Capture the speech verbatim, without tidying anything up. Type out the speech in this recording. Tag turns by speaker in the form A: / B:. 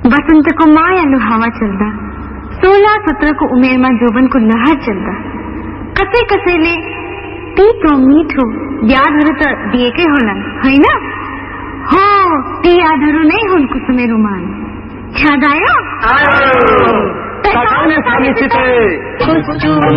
A: वसंत को मायालु हावा चल्दा, सोलह सत्रह को उमेर में जोवन को लहर चल्दा, कसै कसैले तीतो मीठो यादहरू त दिएकै होलान् हैन? हो, ती यादहरू नै हुन् कुसुमे रुमाल। याद आयो?
B: आयो।